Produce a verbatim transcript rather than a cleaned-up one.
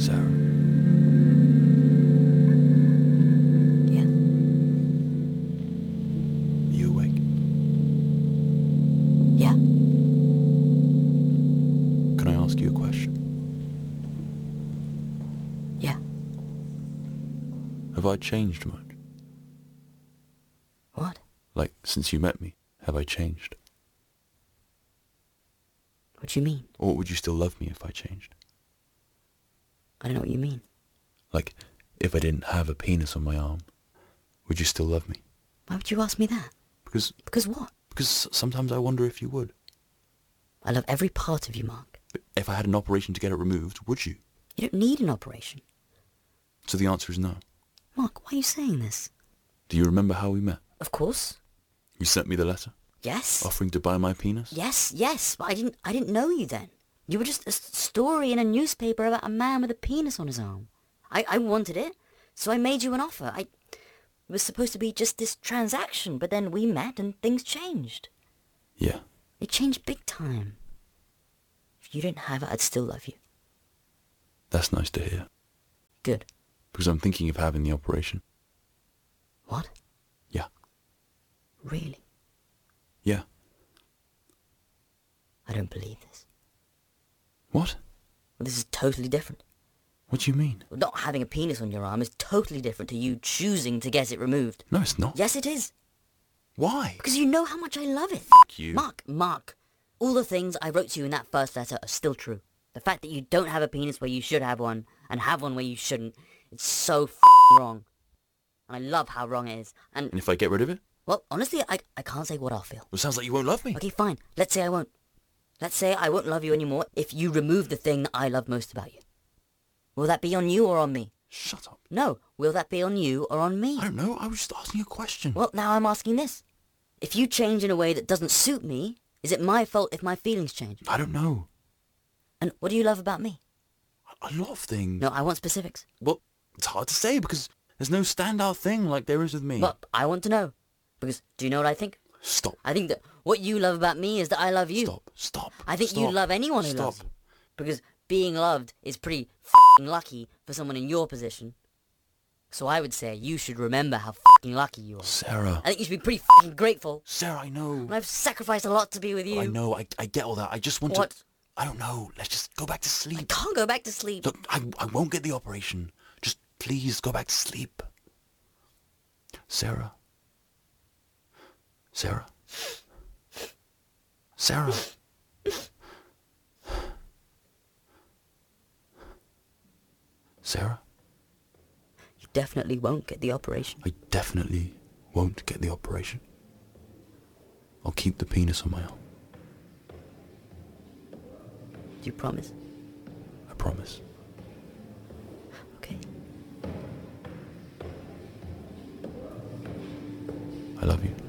Sarah. Yeah. Are you awake? Yeah. Can I ask you a question? Yeah. Have I changed much? What? Like, since you met me, have I changed? What do you mean? Or would you still love me if I changed? I don't know what you mean. Like, if I didn't have a penis on my arm, would you still love me? Why would you ask me that? Because, Because what? because sometimes I wonder if you would. I love every part of you, Mark. But if I had an operation to get it removed, would you? You don't need an operation. So the answer is no. Mark, why are you saying this? Do you remember how we met? Of course. You sent me the letter, Yes. offering to buy my penis? Yes, yes, but I didn't I didn't know you then. You were just a s- story in a newspaper about a man with a penis on his arm. I, I wanted it, so I made you an offer. I It was supposed to be just this transaction, but then we met and things changed. Yeah. It changed big time. If you didn't have it, I'd still love you. That's nice to hear. Good. Because I'm thinking of having the operation. What? Yeah. Really? Yeah. I don't believe this. What? Well, this is totally different. What do you mean? Not having a penis on your arm is totally different to you choosing to get it removed. No, it's not. Yes, it is. Why? Because you know how much I love it. F*** you. Mark, Mark, all the things I wrote to you in that first letter are still true. The fact that you don't have a penis where you should have one, and have one where you shouldn't, it's so f***ing wrong. And I love how wrong it is. And, And if I get rid of it? well, honestly, I, I can't say what I'll feel. Well, it sounds like you won't love me. Okay, fine. Let's say I won't. Let's say I won't love you anymore if you remove the thing that I love most about you. Will that be on you or on me? Shut up. No. Will that be on you or on me? I don't know. I was just asking a question. Well, now I'm asking this. If you change in a way that doesn't suit me, is it my fault if my feelings change? I don't know. And what do you love about me? A lot of things. No, I want specifics. Well, it's hard to say because there's no standout thing like there is with me. But I want to know. Because do you know what I think? Stop. I think that what you love about me is that I love you. Stop. Stop. I think Stop. you love anyone who Stop. loves you. Because being loved is pretty f***ing lucky for someone in your position. So I would say you should remember how f***ing lucky you are. Sarah. I think you should be pretty f***ing grateful. Sarah, I know. And I've sacrificed a lot to be with you. I know. I, I get all that. I just want What? to... I don't know. Let's just go back to I sleep. can't go back to sleep. Look, I, I won't get the operation. Just please go back to sleep. Sarah. Sarah. Sarah. Sarah. You definitely won't get the operation. I definitely won't get the operation. I'll keep the penis on my arm. Do you promise? I promise. Okay. I love you.